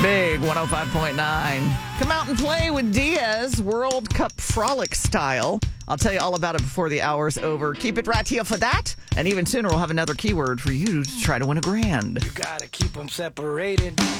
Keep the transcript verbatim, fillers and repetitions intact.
Big one oh five point nine. Come out and play with Diaz, World Cup frolic style. I'll tell you all about it before the hour's over. Keep it right here for that. And even sooner, we'll have another keyword for you to try to win a grand. You gotta keep them separated.